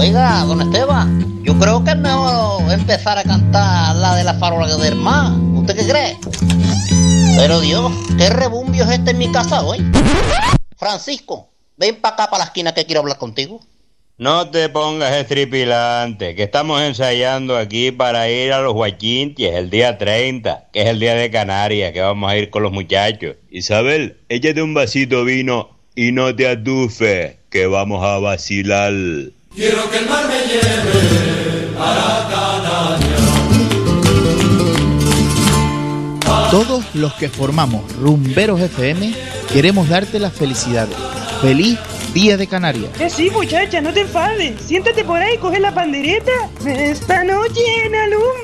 Oiga, don Esteban, yo creo que es mejor empezar a cantar la de la farola del mar. ¿Usted qué cree? Pero Dios, qué rebumbio es este en mi casa hoy. Francisco, ven para acá, para la esquina, que quiero hablar contigo. No te pongas estripilante, que estamos ensayando aquí para ir a los Huachinties el día 30, que es el día de Canarias, que vamos a ir con los muchachos. Isabel, échate un vasito de vino y no te atufes, que vamos a vacilar. Quiero que el mar me lleve para Canarias. Todos los que formamos Rumberos FM queremos darte las felicidades. ¡Feliz Día de Canarias! Sí, muchacha, no te enfades. Siéntate por ahí y coge la pandereta. Esta noche en Alum.